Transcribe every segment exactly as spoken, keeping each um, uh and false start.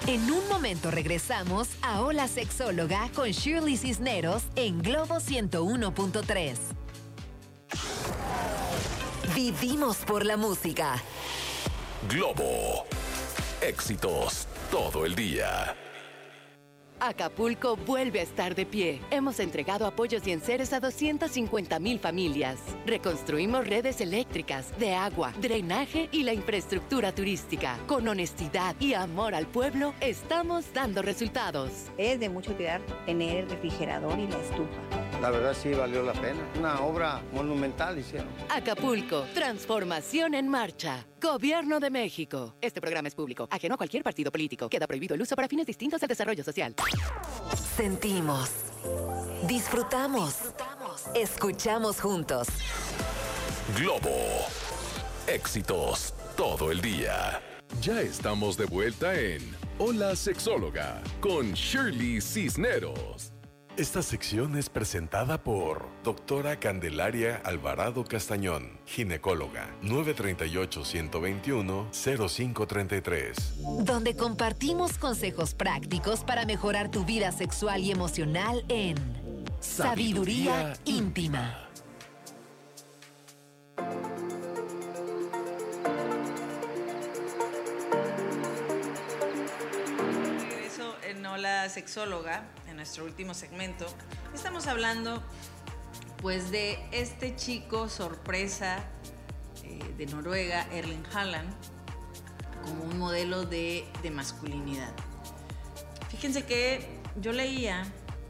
En un momento regresamos a Hola Sexóloga con Shirley Cisneros en Globo ciento uno punto tres. Vivimos por la música. Globo. Éxitos todo el día. Acapulco vuelve a estar de pie. Hemos entregado apoyos y enseres a doscientas cincuenta mil familias. Reconstruimos redes eléctricas, de agua, drenaje y la infraestructura turística. Con honestidad y amor al pueblo, estamos dando resultados. Es de mucha utilidad tener el refrigerador y la estufa. La verdad sí valió la pena. Una obra monumental hicieron. Acapulco, transformación en marcha. Gobierno de México. Este programa es público, ajeno a cualquier partido político. Queda prohibido el uso para fines distintos del desarrollo social. Sentimos, disfrutamos, escuchamos juntos. Globo. Éxitos todo el día. Ya estamos de vuelta en Hola Sexóloga con Shirley Cisneros. Esta sección es presentada por doctora Candelaria Alvarado Castañón, ginecóloga, nueve tres ocho, uno dos uno, cero cinco tres tres. Donde compartimos consejos prácticos para mejorar tu vida sexual y emocional en Sabiduría, Sabiduría Íntima. Hola Sexóloga, en nuestro último segmento, estamos hablando pues de este chico sorpresa eh, de Noruega, Erling Haaland, como un modelo de, de masculinidad. Fíjense que yo leía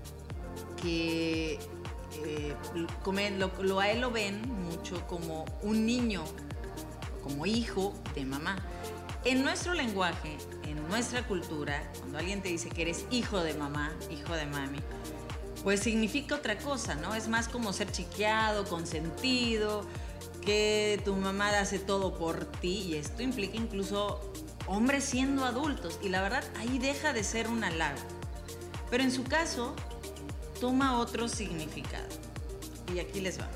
que eh, lo, lo, a él lo ven mucho como un niño, como hijo de mamá. En nuestro lenguaje, en nuestra cultura, cuando alguien te dice que eres hijo de mamá, hijo de mami, pues significa otra cosa, ¿no? Es más como ser chiqueado, consentido, que tu mamá hace todo por ti, y esto implica incluso hombres siendo adultos, y la verdad ahí deja de ser un halago. Pero en su caso toma otro significado, y aquí les va.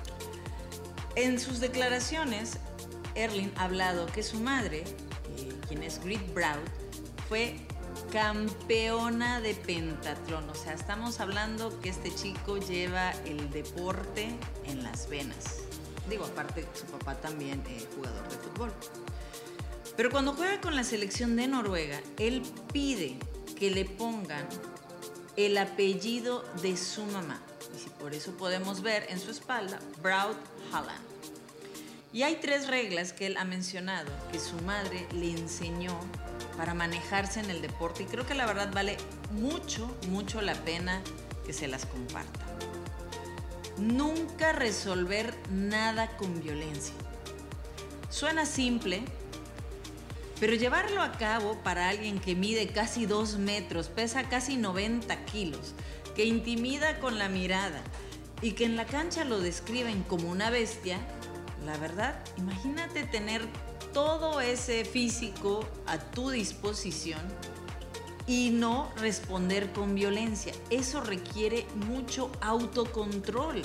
En sus declaraciones, Erling ha hablado que su madre, quien es Grit Braud, fue campeona de pentatlón. O sea, estamos hablando que este chico lleva el deporte en las venas. Digo, aparte, su papá también es jugador de fútbol. Pero cuando juega con la selección de Noruega, él pide que le pongan el apellido de su mamá. Y por eso podemos ver en su espalda Braut Haaland. Y hay tres reglas que él ha mencionado que su madre le enseñó para manejarse en el deporte, y creo que la verdad vale mucho, mucho la pena que se las comparta. Nunca resolver nada con violencia. Suena simple, pero llevarlo a cabo para alguien que mide casi dos metros, pesa casi noventa kilos, que intimida con la mirada y que en la cancha lo describen como una bestia. La verdad, imagínate tener todo ese físico a tu disposición y no responder con violencia. Eso requiere mucho autocontrol.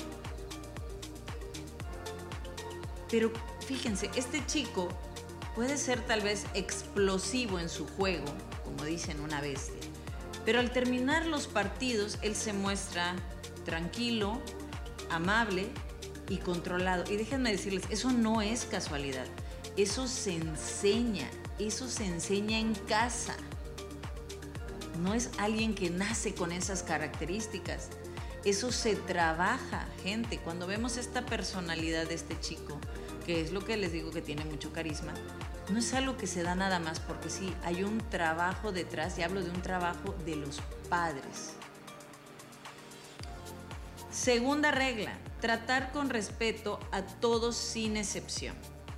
Pero fíjense, este chico puede ser tal vez explosivo en su juego, como dicen, una bestia. Pero al terminar los partidos, él se muestra tranquilo, amable y controlado. Y déjenme decirles, eso no es casualidad. Eso se enseña. Eso se enseña en casa. No es alguien que nace con esas características. Eso se trabaja, gente. Cuando vemos esta personalidad de este chico, que es lo que les digo que tiene mucho carisma, no es algo que se da nada más porque sí, hay un trabajo detrás, y hablo de un trabajo de los padres. Segunda regla, tratar con respeto a todos sin excepción.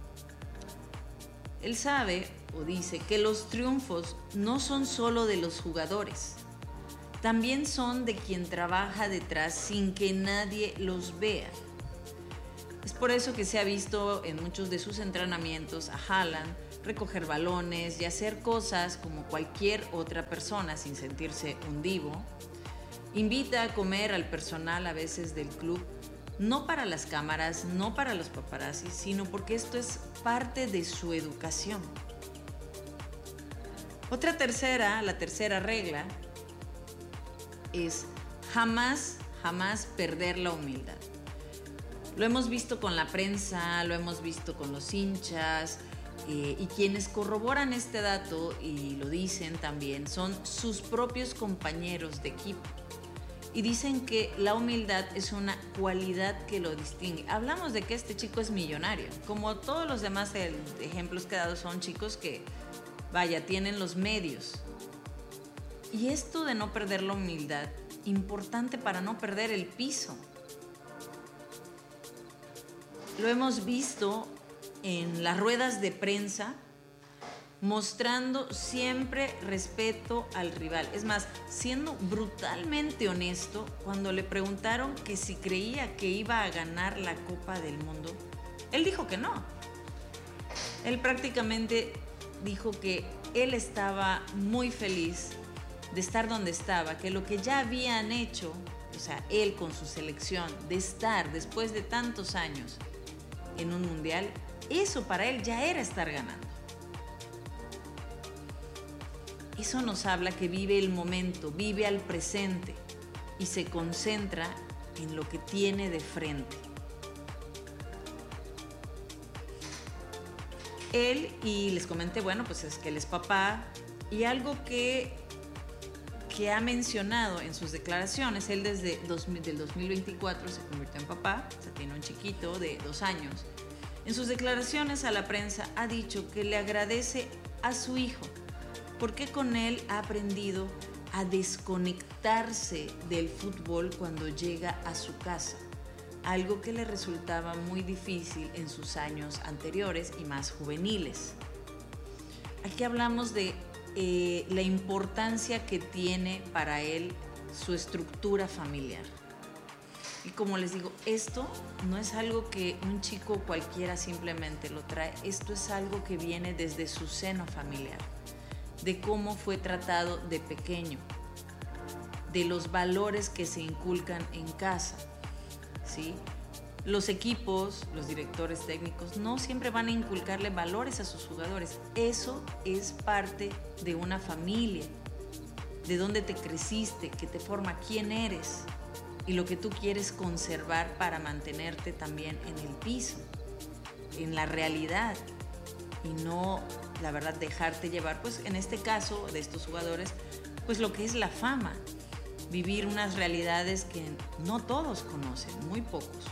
Él sabe o dice que los triunfos no son solo de los jugadores, también son de quien trabaja detrás sin que nadie los vea. Es por eso que se ha visto en muchos de sus entrenamientos a Haaland recoger balones y hacer cosas como cualquier otra persona sin sentirse un divo. Invita a comer al personal a veces del club, no para las cámaras, no para los paparazzi, sino porque esto es parte de su educación. Otra tercera, la tercera regla es jamás, jamás perder la humildad. Lo hemos visto con la prensa, lo hemos visto con los hinchas, eh, y quienes corroboran este dato y lo dicen también son sus propios compañeros de equipo. Y dicen que la humildad es una cualidad que lo distingue. Hablamos de que este chico es millonario. Como todos los demás ejemplos que he dado son chicos que, vaya, tienen los medios. Y esto de no perder la humildad, importante para no perder el piso. Lo hemos visto en las ruedas de prensa, mostrando siempre respeto al rival. Es más, siendo brutalmente honesto, cuando le preguntaron que si creía que iba a ganar la Copa del Mundo, él dijo que no. Él prácticamente dijo que él estaba muy feliz de estar donde estaba, que lo que ya habían hecho, o sea, él con su selección, de estar después de tantos años en un mundial, eso para él ya era estar ganando. Eso nos habla que vive el momento, vive al presente y se concentra en lo que tiene de frente. Él, y les comenté, bueno, pues es que él es papá, y algo que, que ha mencionado en sus declaraciones, él desde dos mil, del dos mil veinticuatro se convirtió en papá, o sea, tiene un chiquito de dos años. En sus declaraciones a la prensa ha dicho que le agradece a su hijo porque con él ha aprendido a desconectarse del fútbol cuando llega a su casa, algo que le resultaba muy difícil en sus años anteriores y más juveniles. Aquí hablamos de eh, la importancia que tiene para él su estructura familiar. Y como les digo, esto no es algo que un chico cualquiera simplemente lo trae, esto es algo que viene desde su seno familiar, de cómo fue tratado de pequeño, de los valores que se inculcan en casa, ¿sí? Los equipos, los directores técnicos, no siempre van a inculcarle valores a sus jugadores. Eso es parte de una familia, de dónde te creciste, que te forma quién eres y lo que tú quieres conservar para mantenerte también en el piso, en la realidad, y no, la verdad, dejarte llevar, pues en este caso de estos jugadores, pues lo que es la fama, vivir unas realidades que no todos conocen, muy pocos.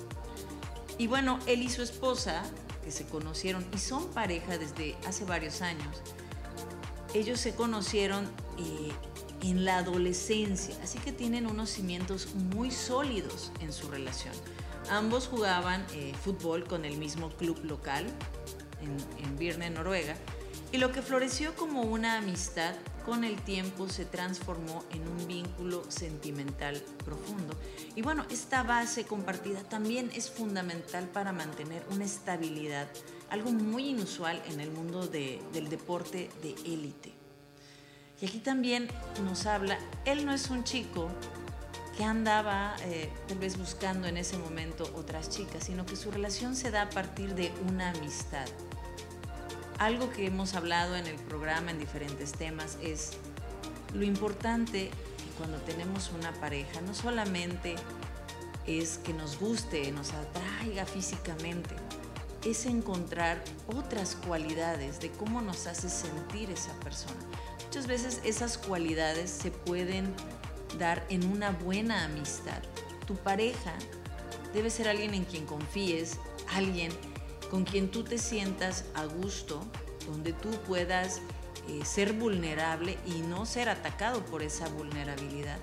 Y bueno, él y su esposa, que se conocieron y son pareja desde hace varios años, ellos se conocieron eh, en la adolescencia, así que tienen unos cimientos muy sólidos en su relación. Ambos jugaban eh, fútbol con el mismo club local en, en Birne, Noruega, y lo que floreció como una amistad con el tiempo se transformó en un vínculo sentimental profundo. Y bueno, esta base compartida también es fundamental para mantener una estabilidad, algo muy inusual en el mundo de, del deporte de élite. Y aquí también nos habla, él no es un chico que andaba eh, tal vez buscando en ese momento otras chicas, sino que su relación se da a partir de una amistad. Algo que hemos hablado en el programa en diferentes temas es lo importante que cuando tenemos una pareja no solamente es que nos guste, nos atraiga físicamente, es encontrar otras cualidades de cómo nos hace sentir esa persona. Muchas veces esas cualidades se pueden dar en una buena amistad. Tu pareja debe ser alguien en quien confíes, alguien con quien tú te sientas a gusto, donde tú puedas eh, ser vulnerable y no ser atacado por esa vulnerabilidad.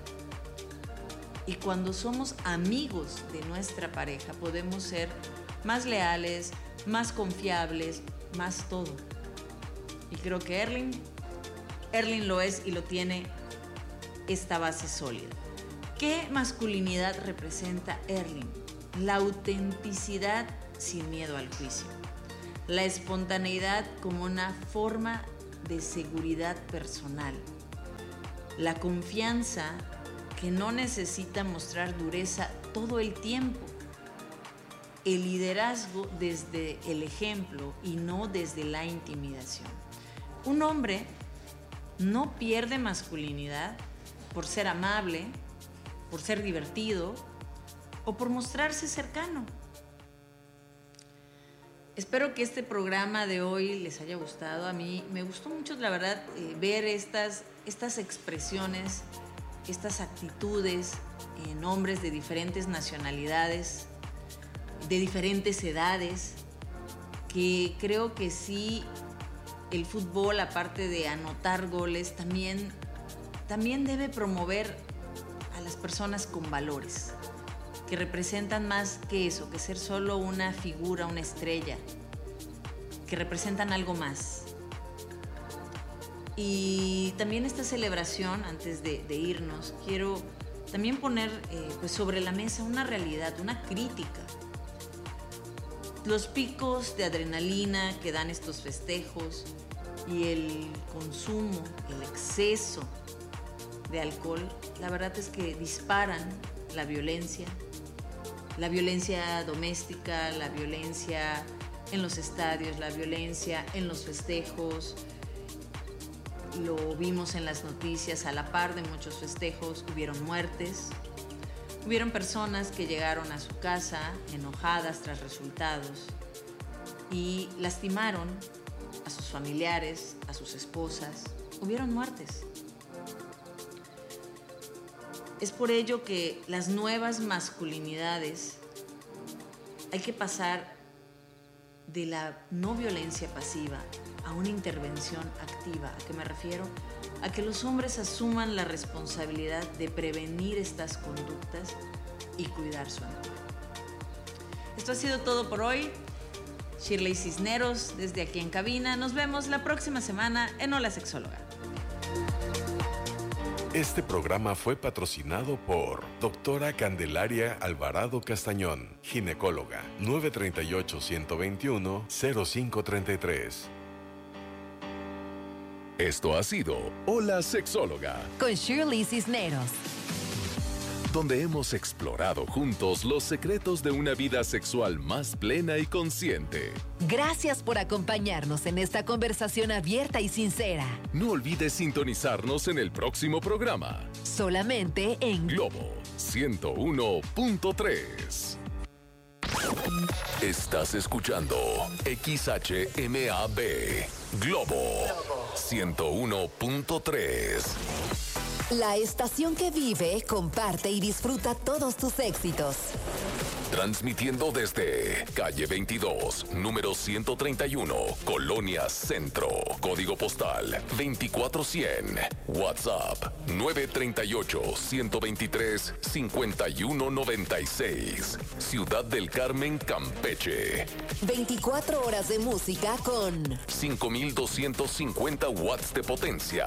Y cuando somos amigos de nuestra pareja, podemos ser más leales, más confiables, más todo. Y creo que Erling, Erling lo es y lo tiene esta base sólida. ¿Qué masculinidad representa Erling? La autenticidad sin miedo al juicio. La espontaneidad como una forma de seguridad personal. La confianza que no necesita mostrar dureza todo el tiempo. El liderazgo desde el ejemplo y no desde la intimidación. Un hombre no pierde masculinidad por ser amable, por ser divertido o por mostrarse cercano. Espero que este programa de hoy les haya gustado. A mí me gustó mucho, la verdad, eh, ver estas, estas expresiones, estas actitudes en hombres de diferentes nacionalidades, de diferentes edades, que creo que sí, el fútbol, aparte de anotar goles, también, también debe promover a las personas con valores, que representan más que eso, que ser solo una figura, una estrella, que representan algo más. Y también esta celebración, antes de, de irnos, quiero también poner eh, pues sobre la mesa una realidad, una crítica. Los picos de adrenalina que dan estos festejos y el consumo, el exceso de alcohol, la verdad es que disparan la violencia, la violencia doméstica, la violencia en los estadios, la violencia en los festejos. Lo vimos en las noticias, a la par de muchos festejos hubieron muertes, hubieron personas que llegaron a su casa enojadas tras resultados y lastimaron a sus familiares, a sus esposas, hubieron muertes. Es por ello que las nuevas masculinidades hay que pasar de la no violencia pasiva a una intervención activa. ¿A qué me refiero? A que los hombres asuman la responsabilidad de prevenir estas conductas y cuidar su entorno. Esto ha sido todo por hoy. Shirley Cisneros, desde aquí en cabina. Nos vemos la próxima semana en Hola Sexóloga. Este programa fue patrocinado por Doctora Candelaria Alvarado Castañón, ginecóloga, nueve tres ocho, uno dos uno, cero cinco tres tres. Esto ha sido Hola Sexóloga, con Shirley Cisneros, donde hemos explorado juntos los secretos de una vida sexual más plena y consciente. Gracias por acompañarnos en esta conversación abierta y sincera. No olvides sintonizarnos en el próximo programa. Solamente en Globo ciento uno punto tres. Estás escuchando X H M A B Globo ciento uno punto tres. La estación que vive, comparte y disfruta todos tus éxitos. Transmitiendo desde calle veintidós, número ciento treinta y uno, Colonia Centro, código postal veinticuatro cien, WhatsApp nueve tres ocho, uno dos tres, cinco uno nueve seis, Ciudad del Carmen, Campeche. veinticuatro horas de música con cinco mil doscientos cincuenta watts de potencia.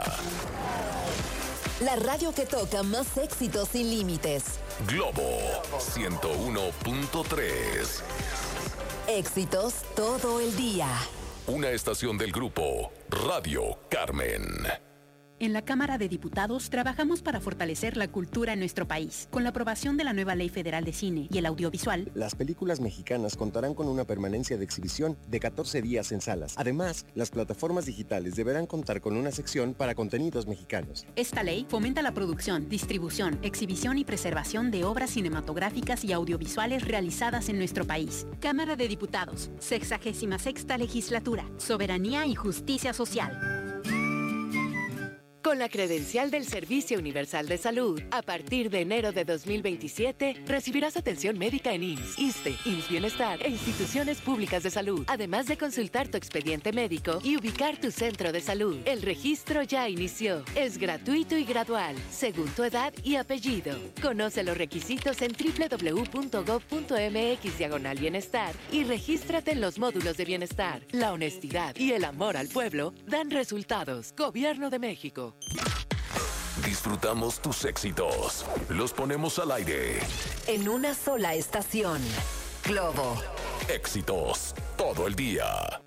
La radio que toca más éxitos sin límites. Globo ciento uno punto tres. Éxitos todo el día. Una estación del grupo Radio Carmen. En la Cámara de Diputados trabajamos para fortalecer la cultura en nuestro país. Con la aprobación de la nueva Ley Federal de Cine y el Audiovisual, las películas mexicanas contarán con una permanencia de exhibición de catorce días en salas. Además, las plataformas digitales deberán contar con una sección para contenidos mexicanos. Esta ley fomenta la producción, distribución, exhibición y preservación de obras cinematográficas y audiovisuales realizadas en nuestro país. Cámara de Diputados, sexagésima sexta legislatura, soberanía y justicia social. Con la credencial del Servicio Universal de Salud, a partir de enero de dos mil veintisiete, recibirás atención médica en I M S S, ISSSTE, I M S S Bienestar e instituciones públicas de salud, además de consultar tu expediente médico y ubicar tu centro de salud. El registro ya inició. Es gratuito y gradual, según tu edad y apellido. Conoce los requisitos en doble u doble u doble u punto gob punto eme equis diagonal bienestar y regístrate en los módulos de bienestar. La honestidad y el amor al pueblo dan resultados. Gobierno de México. Disfrutamos tus éxitos. Los ponemos al aire. En una sola estación. Globo. Éxitos todo el día.